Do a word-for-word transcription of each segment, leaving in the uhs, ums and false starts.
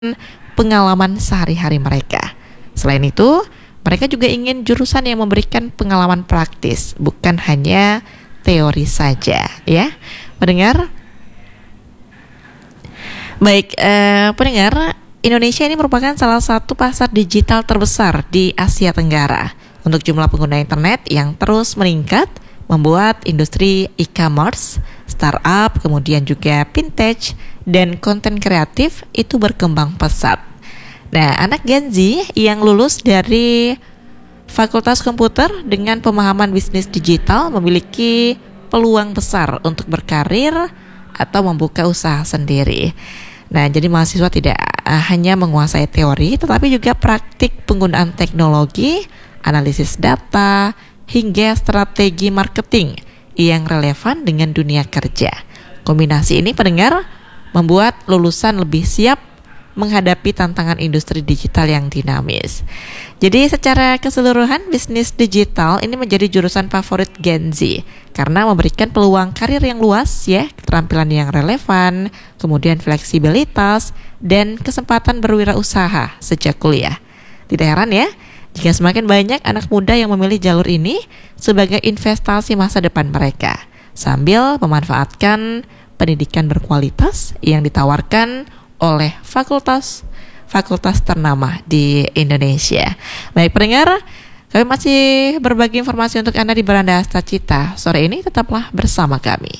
pengalaman sehari-hari mereka. Selain itu, mereka juga ingin jurusan yang memberikan pengalaman praktis, bukan hanya teori saja, ya. Pendengar? Baik, eh, pendengar, Indonesia ini merupakan salah satu pasar digital terbesar di Asia Tenggara. Untuk jumlah pengguna internet yang terus meningkat, membuat industri e-commerce, startup, kemudian juga fintech, dan konten kreatif itu berkembang pesat. Nah, anak Gen Z yang lulus dari Fakultas Komputer dengan pemahaman bisnis digital memiliki peluang besar untuk berkarir atau membuka usaha sendiri. Nah, jadi mahasiswa tidak uh, hanya menguasai teori, tetapi juga praktik penggunaan teknologi, analisis data, hingga strategi marketing yang relevan dengan dunia kerja. Kombinasi ini, pendengar, membuat lulusan lebih siap menghadapi tantangan industri digital yang dinamis. Jadi secara keseluruhan, bisnis digital ini menjadi jurusan favorit Gen Z karena memberikan peluang karir yang luas, ya, keterampilan yang relevan, kemudian fleksibilitas, dan kesempatan berwirausaha sejak kuliah. Tidak heran ya, jika semakin banyak anak muda yang memilih jalur ini sebagai investasi masa depan mereka, sambil memanfaatkan pendidikan berkualitas yang ditawarkan oleh fakultas fakultas ternama di Indonesia. Baik pendengar, kami masih berbagi informasi untuk Anda di Beranda Hasta Cita. Sore ini tetaplah bersama kami.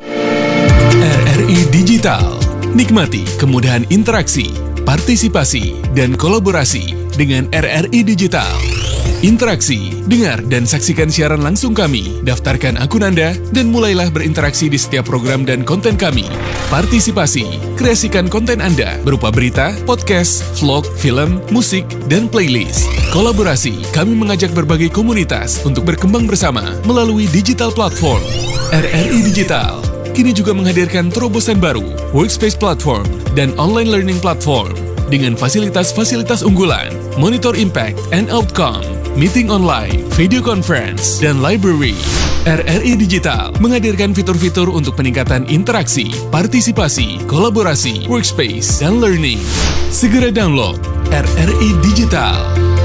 R R I Digital, nikmati kemudahan interaksi, partisipasi, dan kolaborasi dengan R R I Digital. Interaksi, dengar dan saksikan siaran langsung kami, daftarkan akun Anda, dan mulailah berinteraksi di setiap program dan konten kami. Partisipasi, kreasikan konten Anda berupa berita, podcast, vlog, film, musik, dan playlist. Kolaborasi, kami mengajak berbagai komunitas untuk berkembang bersama melalui digital platform. R R I Digital kini juga menghadirkan terobosan baru, workspace platform, dan online learning platform dengan fasilitas-fasilitas unggulan, monitor impact and outcome, meeting online, video conference, dan library. R R I Digital menghadirkan fitur-fitur untuk peningkatan interaksi, partisipasi, kolaborasi, workspace, dan learning. Segera download R R I Digital.